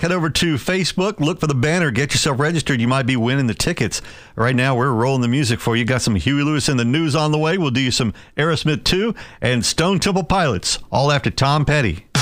head over to Facebook, look for the banner, get yourself registered. You might be winning the tickets. Right now, we're rolling the music for you. Got some Huey Lewis and the News on the way. We'll do you some Aerosmith too, and Stone Temple Pilots, all after Tom Petty.